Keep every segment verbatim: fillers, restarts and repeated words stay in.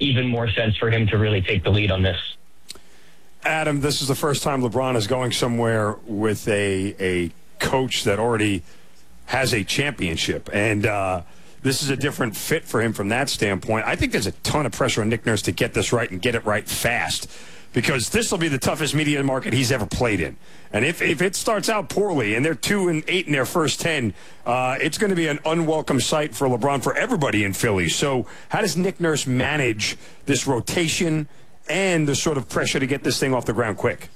even more sense for him to really take the lead on this. Adam, this is the first time LeBron is going somewhere with a a coach that already has a championship, and uh, this is a different fit for him from that standpoint. I think there's a ton of pressure on Nick Nurse to get this right and get it right fast, because this will be the toughest media market he's ever played in. And if, if it starts out poorly and they're two and eight in their first ten, uh, it's going to be an unwelcome sight for LeBron, for everybody in Philly. So how does Nick Nurse manage this rotation and the sort of pressure to get this thing off the ground quick?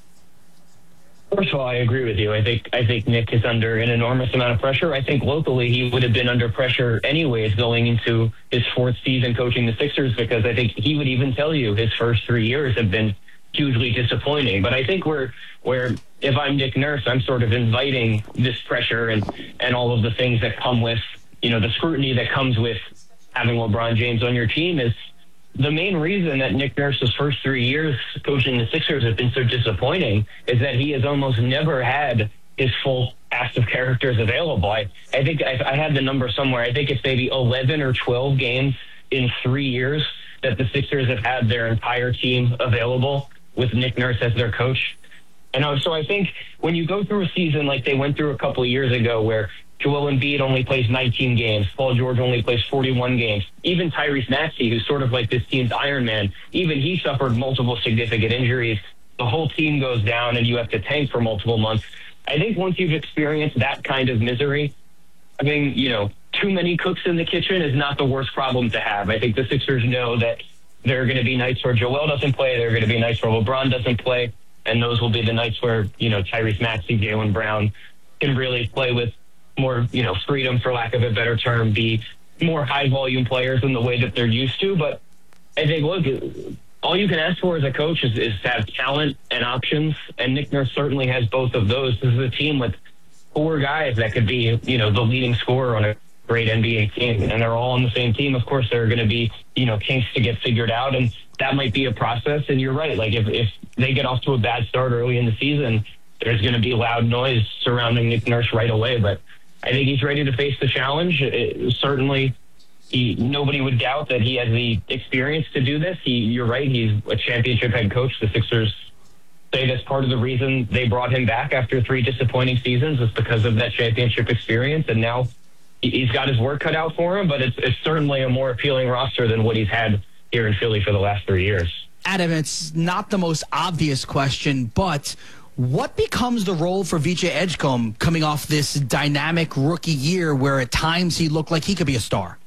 First of all, I agree with you. I think I think Nick is under an enormous amount of pressure. I think locally he would have been under pressure anyways going into his fourth season coaching the Sixers, because I think he would even tell you his first three years have been hugely disappointing. But I think where where if I'm Nick Nurse, I'm sort of inviting this pressure and, and all of the things that come with, you know, the scrutiny that comes with having LeBron James on your team is the main reason that Nick Nurse's first three years coaching the Sixers have been so disappointing is that he has almost never had his full cast of characters available. I, I think I, I had the number somewhere. I think it's maybe eleven or twelve games in three years that the Sixers have had their entire team available with Nick Nurse as their coach. And so I think when you go through a season like they went through a couple of years ago where Joel Embiid only plays nineteen games, Paul George only plays forty-one games, even Tyrese Maxey, who's sort of like this team's Iron Man, even he suffered multiple significant injuries. The whole team goes down and you have to tank for multiple months. I think once you've experienced that kind of misery, I mean, you know, too many cooks in the kitchen is not the worst problem to have. I think the Sixers know that there are going to be nights where Joel doesn't play, there are going to be nights where LeBron doesn't play, and those will be the nights where, you know, Tyrese Maxey, Jaylen Brown can really play with more, you know, freedom, for lack of a better term, be more high-volume players in the way that they're used to. But I think, look, all you can ask for as a coach is, is to have talent and options, and Nick Nurse certainly has both of those. This is a team with four guys that could be, you know, the leading scorer on a great N B A team, and they're all on the same team. Of course, there are going to be, you know, kinks to get figured out, and that might be a process. And you're right. Like, if, if they get off to a bad start early in the season, there's going to be loud noise surrounding Nick Nurse right away. But I think he's ready to face the challenge. It, certainly, he, nobody would doubt that he has the experience to do this. He, you're right. He's a championship head coach. The Sixers say that's part of the reason they brought him back after three disappointing seasons is because of that championship experience. And now he's got his work cut out for him, but it's, it's certainly a more appealing roster than what he's had here in Philly for the last three years. Adam, it's not the most obvious question, but what becomes the role for V J Edgecombe coming off this dynamic rookie year where at times he looked like he could be a star?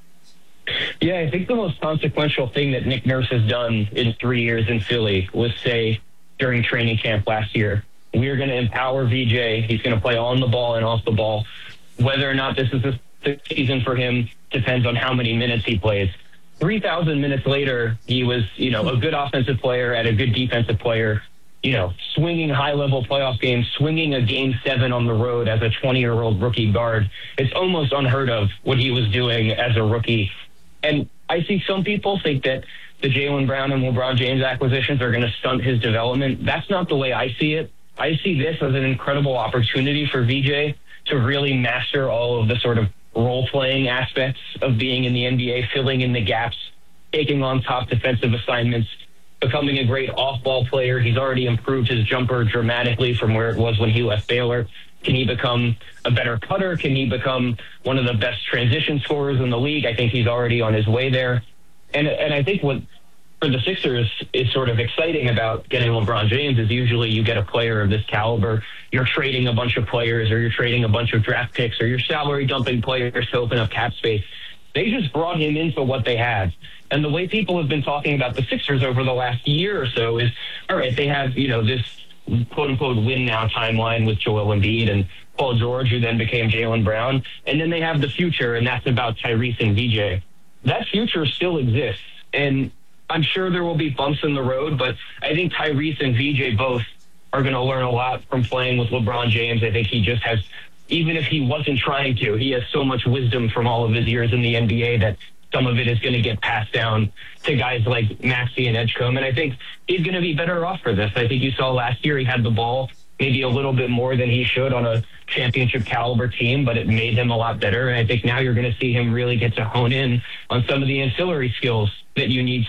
Yeah, I think the most consequential thing that Nick Nurse has done in three years in Philly was say during training camp last year, we are going to empower V J. He's going to play on the ball and off the ball. Whether or not this is the season for him depends on how many minutes he plays. three thousand minutes later, he was, you know, a good offensive player and a good defensive player, you know, swinging high-level playoff games, swinging a game seven on the road as a twenty-year-old rookie guard. It's almost unheard of what he was doing as a rookie. And I see some people think that the Jaylen Brown and LeBron James acquisitions are going to stunt his development. That's not the way I see it. I see this as an incredible opportunity for V J to really master all of the sort of role-playing aspects of being in the N B A, filling in the gaps, taking on top defensive assignments, becoming a great off-ball player. He's already improved his jumper dramatically from where it was when he left Baylor. Can he become a better cutter? Can he become one of the best transition scorers in the league? I think he's already on his way there. And and I think what for the Sixers is sort of exciting about getting LeBron James is usually you get a player of this caliber, you're trading a bunch of players or you're trading a bunch of draft picks or you're salary dumping players to open up cap space. They just brought him in for what they had. And the way people have been talking about the Sixers over the last year or so is, all right, they have, you know, this quote-unquote win now timeline with Joel Embiid and Paul George, who then became Jaylen Brown. And then they have the future, and that's about Tyrese and V J. That future still exists. And I'm sure there will be bumps in the road, but I think Tyrese and V J both are going to learn a lot from playing with LeBron James. I think he just has, even if he wasn't trying to, he has so much wisdom from all of his years in the N B A that some of it is going to get passed down to guys like Maxey and Edgecombe. And I think he's going to be better off for this. I think you saw last year he had the ball maybe a little bit more than he should on a championship caliber team, but it made him a lot better. And I think now you're going to see him really get to hone in on some of the ancillary skills that you need